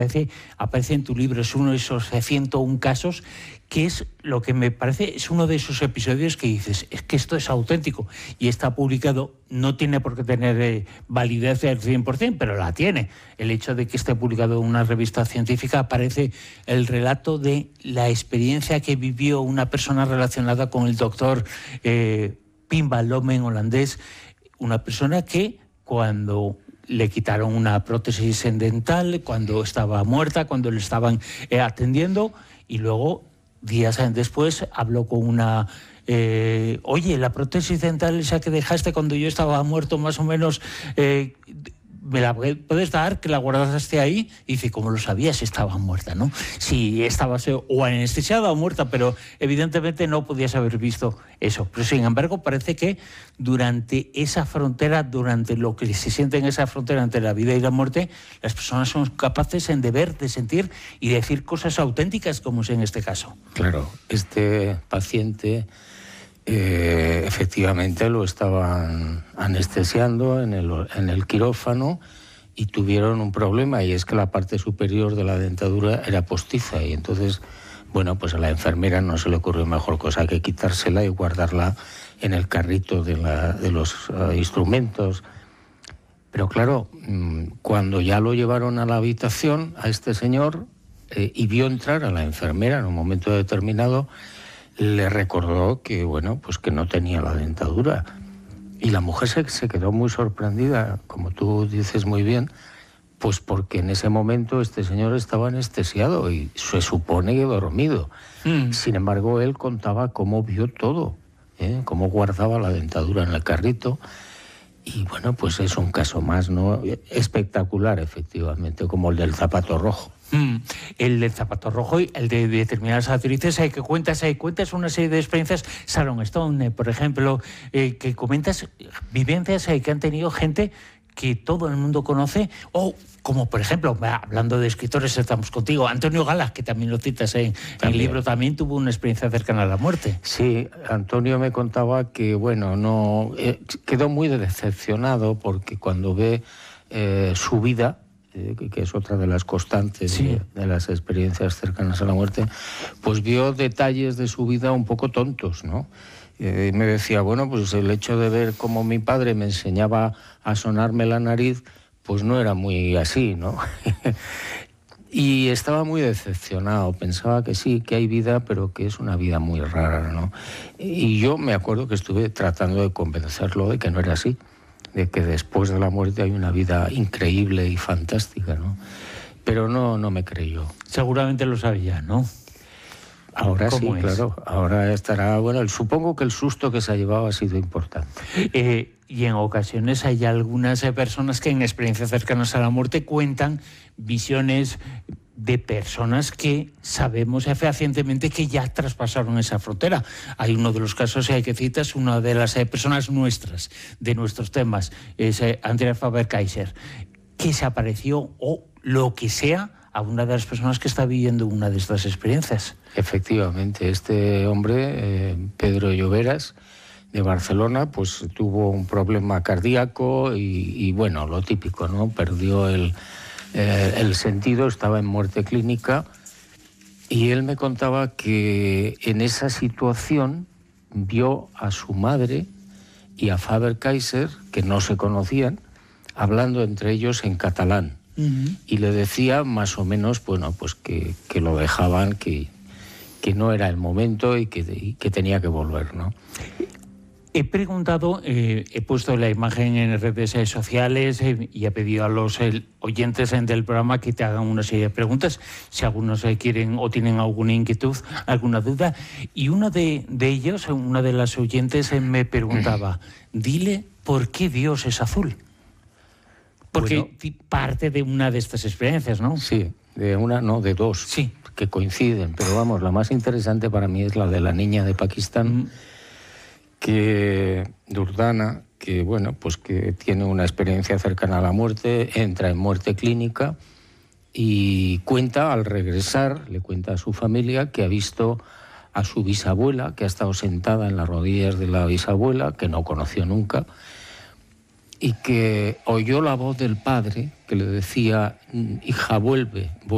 aparece en tu libro, es uno de esos 101 casos, que es lo que me parece, es uno de esos episodios que dices, es que esto es auténtico y está publicado, no tiene por qué tener validez del 100%, pero la tiene. El hecho de que esté publicado en una revista científica, aparece el relato de la experiencia que vivió una persona relacionada con el doctor Pim van Lommel, holandés, una persona que cuando le quitaron una prótesis dental, cuando estaba muerta, cuando le estaban atendiendo, y luego, días después, habló con una... oye, la prótesis dental esa que dejaste cuando yo estaba muerto, más o menos, ¿me la puedes dar? Que la guardaste ahí. Y dice, ¿cómo lo sabías? Estaba muerta, ¿no? Si estaba o anestesiada o muerta, pero evidentemente no podías haber visto eso. Pero sin embargo, parece que durante esa frontera, durante lo que se siente en esa frontera entre la vida y la muerte, las personas son capaces de ver, de sentir y de decir cosas auténticas, como es en este caso. Claro, este paciente... efectivamente lo estaban anestesiando en el quirófano y tuvieron un problema, y es que la parte superior de la dentadura era postiza, y entonces, bueno, pues a la enfermera no se le ocurrió mejor cosa que quitársela y guardarla en el carrito de los instrumentos. Pero claro, cuando ya lo llevaron a la habitación a este señor y vio entrar a la enfermera en un momento determinado, le recordó que, bueno, pues que no tenía la dentadura. Y la mujer se quedó muy sorprendida, como tú dices muy bien, pues porque en ese momento este señor estaba anestesiado y se supone que dormido. Sin embargo, él contaba cómo vio todo, cómo guardaba la dentadura en el carrito. Y bueno, pues es un caso más, ¿no? Espectacular, efectivamente, como el del zapato rojo. El del zapato rojo y el de determinadas actrices que cuentas una serie de experiencias. Sharon Stone, por ejemplo, que comentas vivencias que han tenido gente que todo el mundo conoce, o como por ejemplo, hablando de escritores, estamos contigo, Antonio Gala, que también lo citas en el libro, también tuvo una experiencia cercana a la muerte. Sí, Antonio me contaba que, bueno, no quedó muy decepcionado porque cuando ve su vida, que es otra de las constantes de las experiencias cercanas a la muerte, pues vio detalles de su vida un poco tontos, ¿no? Me decía, bueno, pues el hecho de ver cómo mi padre me enseñaba a sonarme la nariz, pues no era muy así, ¿no? Y estaba muy decepcionado, pensaba que sí, que hay vida, pero que es una vida muy rara, ¿no? Y yo me acuerdo que estuve tratando de convencerlo de que no era así, de que después de la muerte hay una vida increíble y fantástica, ¿no? Pero no me creyó. Seguramente lo sabía, ¿no? Ahora sí, claro. Ahora estará... Bueno, supongo que el susto que se ha llevado ha sido importante. Y en ocasiones hay algunas personas que en experiencias cercanas a la muerte cuentan visiones de personas que sabemos fehacientemente que ya traspasaron esa frontera. Hay uno de los casos que citas, una de las personas nuestras, de nuestros temas, es Andrea Faber-Kaiser, que se apareció, o lo que sea, a una de las personas que está viviendo una de estas experiencias. Efectivamente, este hombre, Pedro Lloveras, de Barcelona, pues tuvo un problema cardíaco y bueno, lo típico, ¿no? Perdió el sentido, estaba en muerte clínica, y él me contaba que en esa situación vio a su madre y a Faber-Kaiser, que no se conocían, hablando entre ellos en catalán. Y le decía más o menos, bueno, pues que lo dejaban, que no era el momento y que tenía que volver, ¿no? He preguntado, he puesto la imagen en redes sociales y he pedido a los oyentes del programa que te hagan una serie de preguntas, si algunos quieren o tienen alguna inquietud, alguna duda. Y uno de ellos, una de las oyentes, me preguntaba, dile por qué Dios es azul. Porque bueno, parte de una de estas experiencias, ¿no? Sí, de una, no, de dos, sí, que coinciden. Pero vamos, la más interesante para mí es la de la niña de Pakistán, que Durdana, que bueno, pues que tiene una experiencia cercana a la muerte, entra en muerte clínica y cuenta, al regresar, le cuenta a su familia que ha visto a su bisabuela, que ha estado sentada en las rodillas de la bisabuela, que no conoció nunca, y que oyó la voz del padre que le decía, hija, vuelve.